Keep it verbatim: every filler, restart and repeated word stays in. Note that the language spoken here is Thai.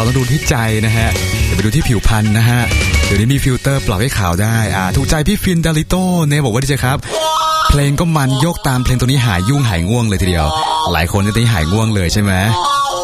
ต้องดูที่ใจนะฮะอย่าไปดูที่ผิวพรรณนะฮะเดี๋ยวนี้มีฟิลเตอร์ปรับให้ขาวได้อ่าถูกใจพี่ฟินดาริโต้เนี่ยบอกว่าดีใจครับเพลงก็มันโยกตามเพลงตัวนี้หายยุ่งหายง่วงเลยทีเดียวหลายคนจะได้หายง่วงเลยใช่ไหม